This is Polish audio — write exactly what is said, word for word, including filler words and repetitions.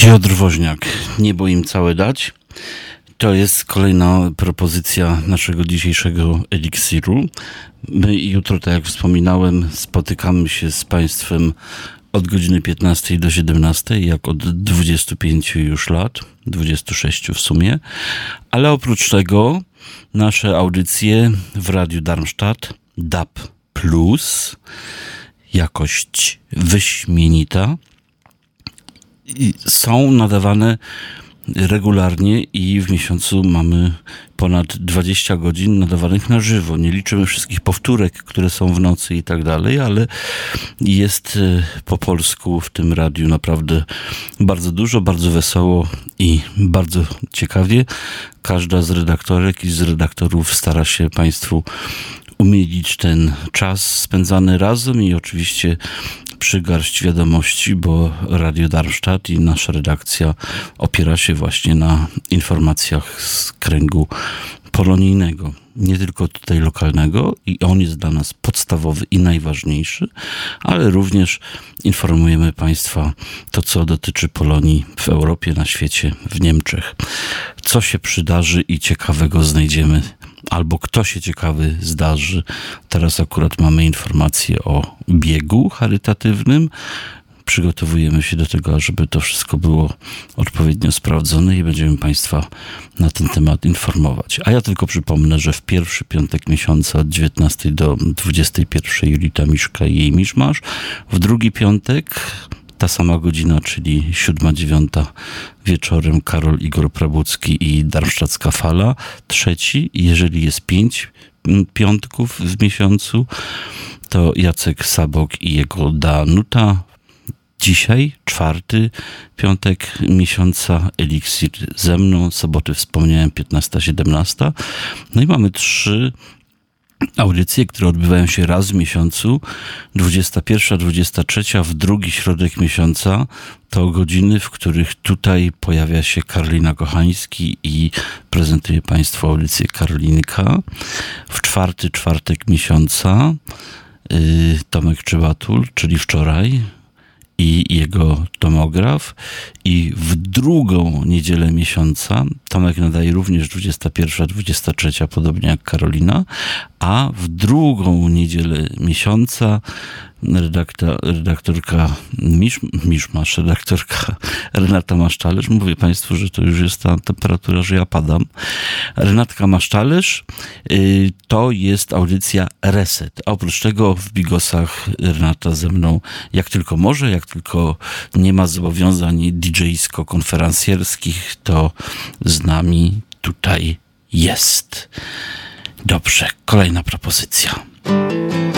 Piotr Woźniak, niebo im całe dać. To jest kolejna propozycja naszego dzisiejszego eliksiru. My jutro, tak jak wspominałem, spotykamy się z Państwem od godziny piętnastej do siedemnastej, jak od dwudziestu pięciu już lat, dwudziestu sześciu w sumie. Ale oprócz tego nasze audycje w Radiu Darmstadt, D A B plus, jakość wyśmienita, są nadawane regularnie i w miesiącu mamy ponad dwadzieścia godzin nadawanych na żywo. Nie liczymy wszystkich powtórek, które są w nocy i tak dalej, ale jest po polsku w tym radiu naprawdę bardzo dużo, bardzo wesoło i bardzo ciekawie. Każda z redaktorek i z redaktorów stara się Państwu umilić ten czas spędzany razem i oczywiście przygarść wiadomości, bo Radio Darmstadt i nasza redakcja opiera się właśnie na informacjach z kręgu polonijnego. Nie tylko tutaj lokalnego i on jest dla nas podstawowy i najważniejszy, ale również informujemy Państwa to, co dotyczy Polonii w Europie, na świecie, w Niemczech. Co się przydarzy i ciekawego znajdziemy, albo kto się ciekawy zdarzy. Teraz akurat mamy informację o biegu charytatywnym. Przygotowujemy się do tego, żeby to wszystko było odpowiednio sprawdzone i będziemy Państwa na ten temat informować. A ja tylko przypomnę, że w pierwszy piątek miesiąca od dziewiętnastej do dwudziestej pierwszej Julita Miszka i jej miszmasz. W drugi piątek ta sama godzina, czyli siódma, dziewiąta wieczorem Karol Igor Prabucki i Darmstadtska Fala. Trzeci, jeżeli jest pięć piątków w miesiącu, to Jacek Sabok i jego Danuta. Dzisiaj, czwarty piątek miesiąca, eliksir ze mną. Soboty wspomniałem, piętnasta, siedemnasta. No i mamy trzy audycje, które odbywają się raz w miesiącu. dwudziesta pierwsza, dwudziesta trzecia, w drugi środek miesiąca to godziny, w których tutaj pojawia się Karolina Kochański i prezentuje Państwu audycję Karolinka. W czwarty czwartek miesiąca yy, Tomek Czybatul, czyli wczoraj, i jego tomograf. I w drugą niedzielę miesiąca Tomek nadaje również dwudziesta pierwsza, dwudziesta trzecia, podobnie jak Karolina, a w drugą niedzielę miesiąca redaktor, redaktorka Misz, Miszmasz, redaktorka Renata Masztalerz. Mówię Państwu, że to już jest ta temperatura, że ja padam. Renatka Masztalerz, y, to jest audycja Reset. A oprócz tego w Bigosach Renata ze mną jak tylko może, jak tylko nie ma zobowiązań didżejsko-konferencjerskich, to z nami tutaj jest. Dobrze, kolejna propozycja.